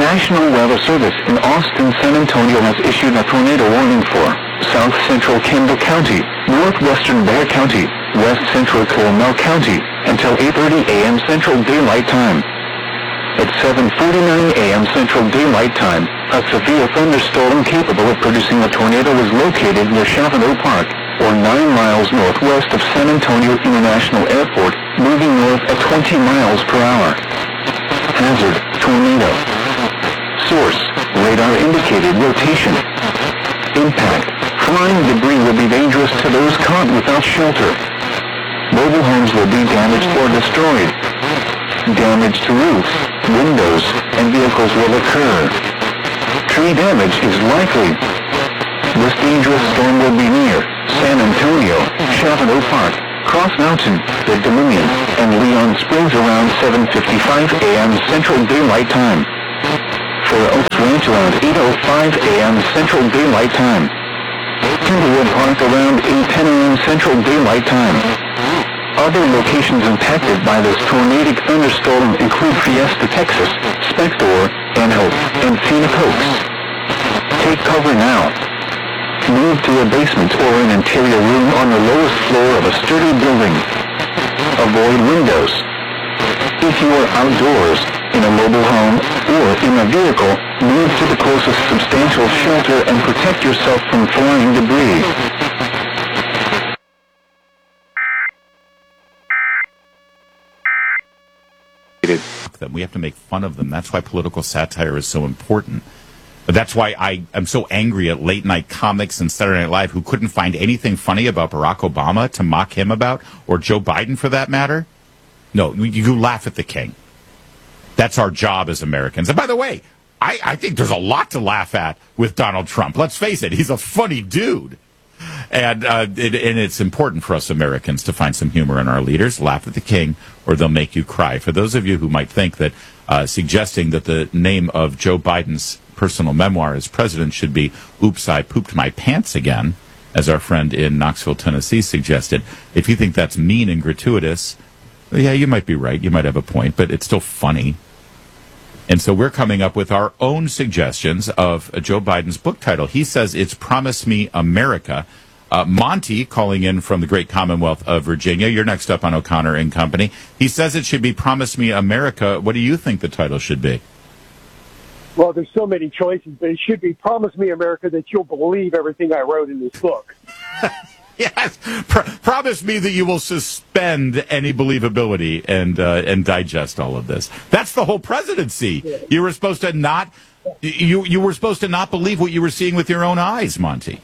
National Weather Service in Austin, San Antonio has issued a tornado warning for South Central Kendall County, Northwestern Bexar County, West Central Comal County, until 8:30 a.m. Central Daylight Time. At 7:49 a.m. Central Daylight Time, a severe thunderstorm capable of producing a tornado was located near Chavano Park, or 9 miles northwest of San Antonio International Airport, moving north at 20 miles per hour. Hazard, tornado. Source, radar indicated rotation. Impact, flying debris will be dangerous to those caught without shelter. Mobile homes will be damaged or destroyed. Damage to roofs, windows, and vehicles will occur. Tree damage is likely. This dangerous storm will be near San Antonio, Chavano Park, Cross Mountain, the Dominion, and Leon Springs around 7:55 a.m. Central Daylight Time. For Oaks Ranch around 8:05 a.m. Central Daylight Time. Timberwood Park around 8:10 a.m. Central Daylight Time. Other locations impacted by this tornadic thunderstorm include Fiesta, Texas, Spector, Antelope, and Phoenix Oaks. Take cover now. Move to a basement or an interior room on the lowest floor of a sturdy building. Avoid windows. If you are outdoors, in a mobile home, or in a vehicle, move to the closest substantial shelter and protect yourself from flying debris. We have to make fun of them. That's why political satire is so important. That's why I am so angry at late night comics and Saturday Night Live who couldn't find anything funny about Barack Obama to mock him about, or Joe Biden for that matter. No, you laugh at the king. That's our job as Americans. And by the way, I think there's a lot to laugh at with Donald Trump. Let's face it, he's a funny dude. And it's important for us Americans to find some humor in our leaders. Laugh at the king, or they'll make you cry. For those of you who might think that suggesting that the name of Joe Biden's personal memoir as president should be "Oops, I Pooped My Pants Again," as our friend in Knoxville, Tennessee suggested, if you think that's mean and gratuitous, yeah, you might be right. You might have a point, but it's still funny. And so we're coming up with our own suggestions of Joe Biden's book title. He says it's Promise Me America. Monty, calling in from the great Commonwealth of Virginia. You're next up on O'Connor and Company. He says it should be Promise Me America. What do you think the title should be? Well, there's so many choices, but it should be Promise Me America that you'll believe everything I wrote in this book. Yes. Promise me that you will suspend any believability and digest all of this. That's the whole presidency. Yeah. You were supposed to not you were supposed to not believe what you were seeing with your own eyes, Monty.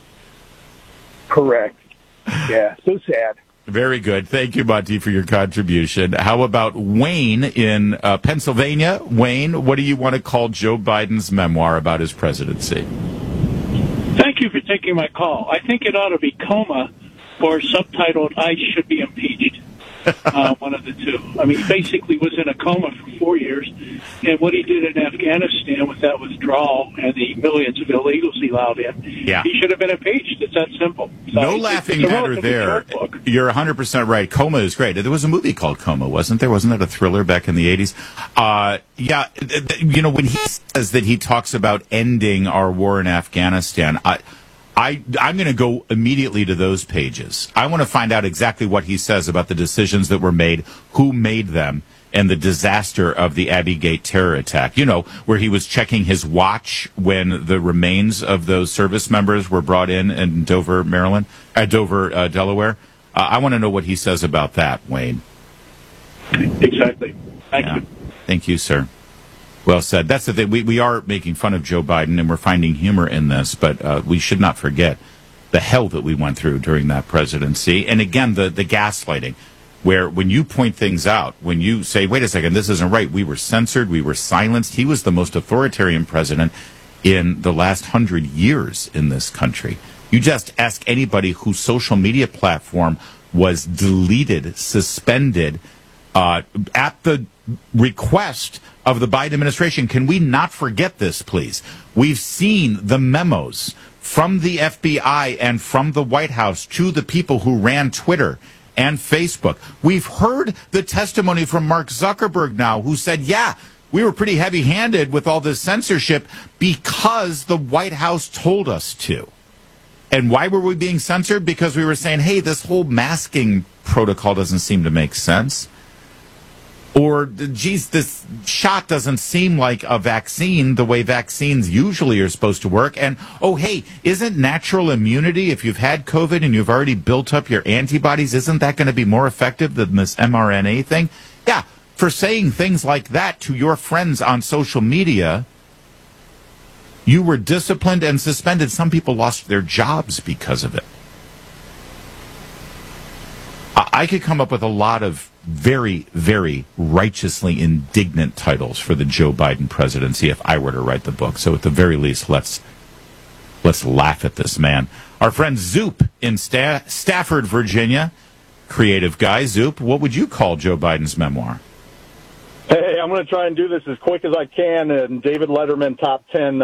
Correct. Yeah, so sad. Very good. Thank you, Monty, for your contribution. How about Wayne in Pennsylvania? Wayne, what do you want to call Joe Biden's memoir about his presidency? Thank you for taking my call. I think it ought to be Coma or subtitled I Should Be Impeached. One of the two. I mean, he basically was in a coma for 4 years, and what he did in Afghanistan with that withdrawal and the millions of illegals he allowed in, he should have been impeached. It's that simple. So no laughing matter there. You're 100% right. Coma is great. There was a movie called Coma, wasn't there? Wasn't that a thriller back in the 80s? You know, when he says that he talks about ending our war in Afghanistan, I'm going to go immediately to those pages. I want to find out exactly what he says about the decisions that were made, who made them, and the disaster of the Abbey Gate terror attack. You know, where he was checking his watch when the remains of those service members were brought in Dover, Maryland, Delaware. I want to know what he says about that, Wayne. Exactly. Thank you. Thank you, sir. Well said. That's the thing. We are making fun of Joe Biden, and we're finding humor in this, but we should not forget the hell that we went through during that presidency. And again, the gaslighting, where when you point things out, when you say, wait a second, this isn't right, we were censored, we were silenced. He was the most authoritarian president in the last 100 years in this country. You just ask anybody whose social media platform was deleted, suspended, at the request of the Biden administration. Can we not forget this, please? We've seen the memos from the FBI and from the White House to the people who ran Twitter and Facebook. We've heard the testimony from Mark Zuckerberg now, who said, yeah, we were pretty heavy-handed with all this censorship because the White House told us to. And why were we being censored? Because we were saying, hey, this whole masking protocol doesn't seem to make sense. Or, geez, this shot doesn't seem like a vaccine the way vaccines usually are supposed to work. And, oh, hey, isn't natural immunity, if you've had COVID and you've already built up your antibodies, isn't that going to be more effective than this mRNA thing? Yeah, for saying things like that to your friends on social media, you were disciplined and suspended. Some people lost their jobs because of it. I could come up with a lot of very, very righteously indignant titles for the Joe Biden presidency if I were to write the book. So at the very least, let's laugh at this man. Our friend Zoop in Stafford, Virginia, creative guy. Zoop, what would you call Joe Biden's memoir? Hey, I'm going to try and do this as quick as I can. And David Letterman top 10